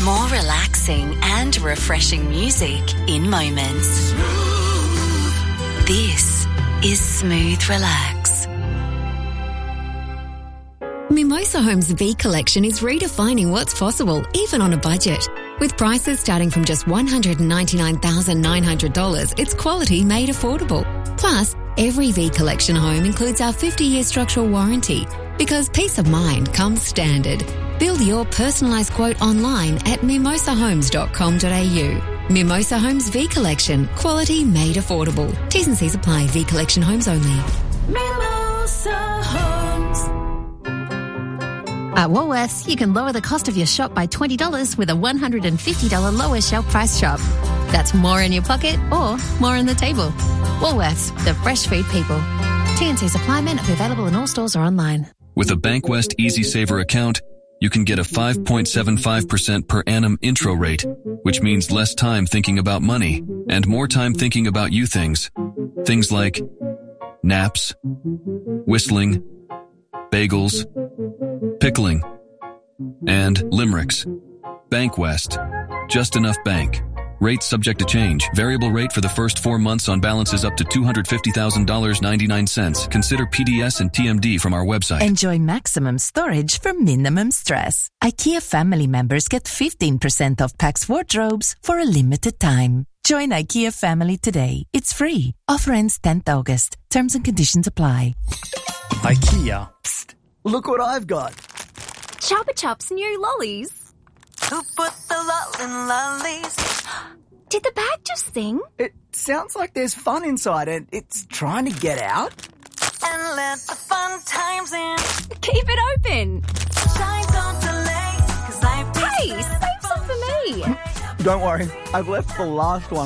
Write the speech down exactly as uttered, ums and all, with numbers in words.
More relaxing and refreshing music in moments. This is Smooth Relax. Mimosa Homes V Collection is redefining what's possible, even on a budget. With prices starting from just one hundred ninety-nine thousand nine hundred dollars, it's quality made affordable. Plus, every V Collection home includes our fifty-year structural warranty, because peace of mind comes standard. Build your personalised quote online at mimosa homes dot com dot a u. Mimosa Homes V Collection. Quality made affordable. T's and C's apply. V Collection homes only. Mimosa Homes. At Woolworths, you can lower the cost of your shop by twenty dollars with a one hundred fifty dollars lower shelf price shop. That's more in your pocket or more on the table. Woolworths, the fresh food people. T and C's apply. May not be available in all stores or online. With a Bankwest Easy Saver account, you can get a five point seven five percent per annum intro rate, which means less time thinking about money and more time thinking about you things. Things like naps, whistling, bagels, pickling, and limericks. Bankwest. Just enough bank. Rate subject to change. Variable rate for the first four months on balances up to two hundred fifty thousand dollars and ninety-nine cents. Consider P D S and T M D from our website. Enjoy maximum storage for minimum stress. IKEA family members get fifteen percent off Pax wardrobes for a limited time. Join IKEA family today. It's free. Offer ends tenth August. Terms and conditions apply. IKEA. Psst. Look what I've got. Chupa Chups new lollies. Who put the lol in lollies? Did the bag just sing? It sounds like there's fun inside and it's trying to get out. And let the fun times in. Keep it open. Shine, don't delay, 'cause I've Hey, save some for me. Don't worry, I've left the last one